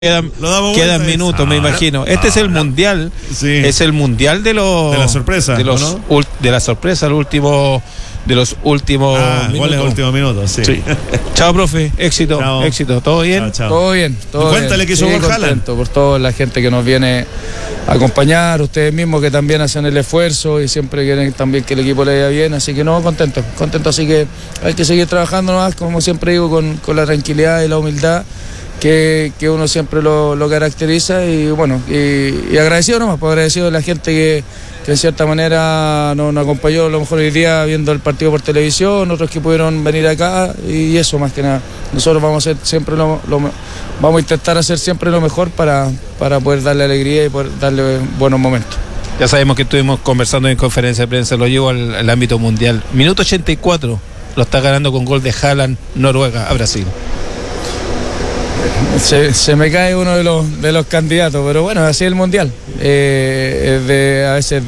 Quedan minutos, me imagino. Este es el mundial. Sí. Es el mundial de la sorpresa. De la sorpresa, de los últimos minutos. Goles de último minuto, sí. Chao, profe. Éxito. Chao. Éxito. ¿Todo bien? Chao. Todo bien. Cuéntale que hizo gol Haaland. Contento por toda la gente que nos viene a acompañar, ustedes mismos que también hacen el esfuerzo y siempre quieren también que el equipo le vaya bien, así que contento, así que hay que seguir trabajando más, como siempre digo, con la tranquilidad y la humildad que uno siempre lo caracteriza y bueno, y agradecido nomás, pues agradecido de la gente que en cierta manera nos acompañó a lo mejor hoy día viendo el partido por televisión, otros que pudieron venir acá y eso más que nada. Nosotros vamos a hacer siempre vamos a intentar hacer siempre lo mejor para poder darle alegría y poder darle buenos momentos. Ya sabemos que estuvimos conversando en conferencia de prensa, lo llevo al ámbito mundial. Minuto 84, lo está ganando con gol de Haaland, Noruega a Brasil. Se me cae uno de los candidatos, pero bueno, así es el mundial. A veces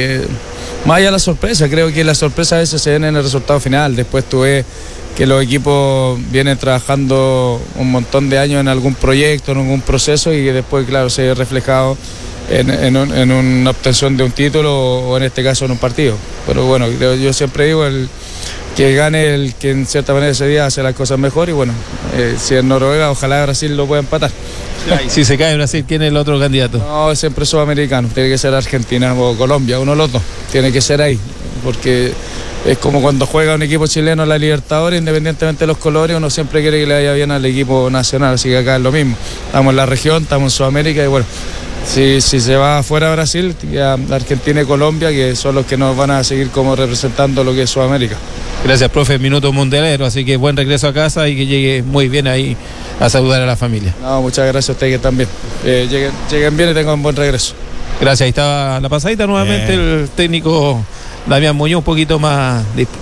más allá de la sorpresa, creo que la sorpresa a veces se ven en el resultado final. Después tú ves que los equipos vienen trabajando un montón de años en algún proyecto, en algún proceso y que después, claro, se ve reflejado en una obtención de un título o en este caso en un partido. Pero bueno, yo siempre digo que gane el que en cierta manera ese día hace las cosas mejor y bueno, si es Noruega, ojalá Brasil lo pueda empatar. Y si se cae Brasil, ¿quién es el otro candidato? No, siempre es sudamericano, tiene que ser Argentina o Colombia, uno de los dos, tiene que ser ahí, porque es como cuando juega un equipo chileno en la Libertadores, independientemente de los colores, uno siempre quiere que le vaya bien al equipo nacional, así que acá es lo mismo, estamos en la región, estamos en Sudamérica y bueno, si se va afuera Brasil, ya Argentina y Colombia, que son los que nos van a seguir como representando lo que es Sudamérica. Gracias, profe, minuto mundialero, así que buen regreso a casa y que llegue muy bien ahí a saludar a la familia. No, muchas gracias a ustedes que también. Lleguen bien y tengan un buen regreso. Gracias, ahí estaba la pasadita nuevamente, el técnico Damián Muñoz un poquito más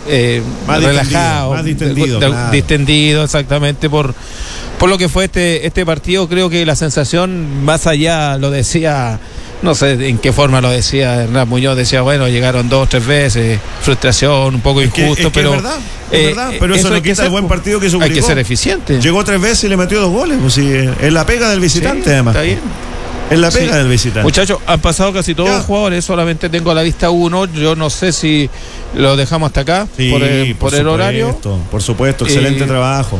relajado, más distendido, distendido exactamente por lo que fue este partido. Creo que la sensación más allá lo decía, no sé en qué forma lo decía Hernán Muñoz, decía bueno, llegaron 2 o 3 veces, frustración, un poco injusto, pero es verdad, pero eso no quita el buen partido que se publicó. Hay que ser eficiente. Llegó 3 veces y le metió 2 goles, pues sí, es la pega del visitante, además. Está bien. Es la pega del visitante. Muchachos, han pasado casi todos los jugadores, solamente tengo a la vista uno. Yo no sé si lo dejamos hasta acá por el horario. Por supuesto, excelente trabajo.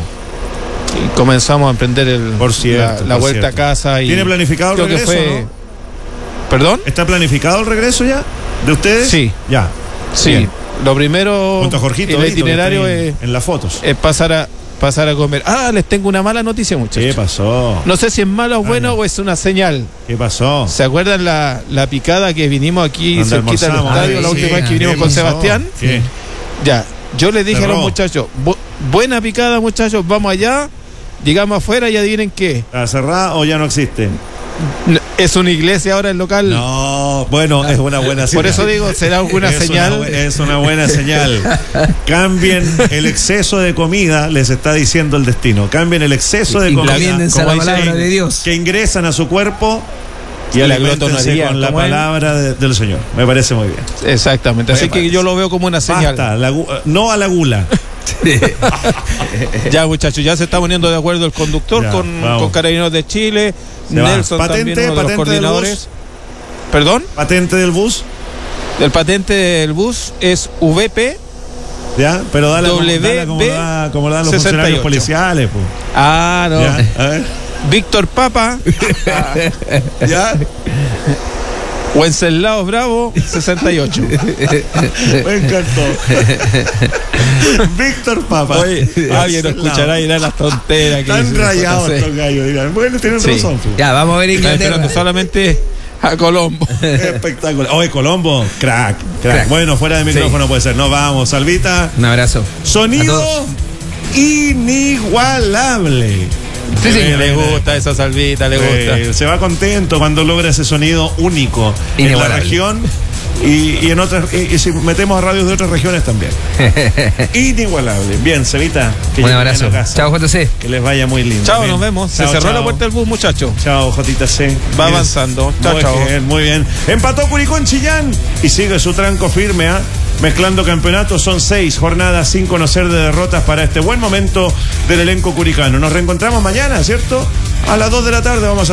Y comenzamos a emprender la vuelta a casa. ¿Tiene planificado el regreso? ¿No? ¿Perdón? ¿Está planificado el regreso ya? ¿De ustedes? Sí. Ya. Sí. Bien. Lo primero, junto a Jorgito, el itinerario en las fotos. Es pasar a comer. Les tengo una mala noticia, muchachos. ¿Qué pasó? No sé si es malo o bueno o es una señal. ¿Qué pasó? ¿Se acuerdan la picada que vinimos aquí cerquita del estadio la última vez que vinimos con Sebastián? ¿Qué? Ya, yo les dije a los muchachos, buena picada, muchachos, vamos allá, llegamos afuera y adivinen qué. ¿Está cerrada o ya no existe? ¿Es una iglesia ahora el local? No, bueno, es una buena señal. Por eso digo, será alguna señal. Es una buena señal. Cambien el exceso de comida, les está diciendo el destino. Cambien el exceso de comida. Encomiéndense a la palabra de Dios. Que ingresan a su cuerpo y la aliméntense con la palabra del Señor. Me parece muy bien. Exactamente. Así que yo lo veo como una señal. Basta, no a la gula. Ya, muchachos, ya se está poniendo de acuerdo el conductor con Carabineros de Chile. Nelson también, uno de los coordinadores. ¿Perdón? ¿Patente del bus? El patente del bus es VP. Ya, pero dale como dan los funcionarios policiales. Pues. No. Ya, a ver. Víctor Papa. ¿Ya? Wenceslao Bravo, 68. Me encantó. Víctor Papa. Oye, alguien escuchará y dirá las tonteras. Están rayados estos gallos, dirán. Bueno, tienen razón. Pues. Ya, vamos a ver Inglaterra. Solamente a Colombo. Espectacular. Oye, Colombo, crack. Bueno, fuera de micrófono puede ser. Nos vamos, Salvita. Un abrazo. Sonido inigualable. Sí, le gusta esa Salvita, le gusta. Se va contento cuando logra ese sonido único en la región y en otras, y si metemos a radios de otras regiones también. Inigualable. Bien, Salvita. Un abrazo. Chao, JC. Que les vaya muy lindo. Chao, bien. Nos vemos. Se cerró la puerta del bus, muchachos. Chao, JC. Va avanzando. Chao. Muy bien. Empató Curicó en Chillán y sigue su tranco firme, mezclando campeonatos. Son 6 jornadas sin conocer de derrotas para este buen momento del elenco curicano. Nos reencontramos mañana, ¿cierto? A las 2 de la tarde vamos a